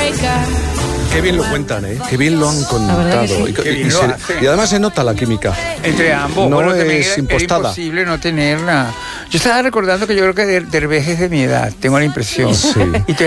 Qué bien lo cuentan, ¿eh? Qué bien lo han contado. Sí. Y además se nota la química. Entre ambos. No bueno, es impostada. Era imposible no tenerla. Yo estaba recordando que yo creo que Derbez es de mi edad, tengo la impresión. Sí. Y te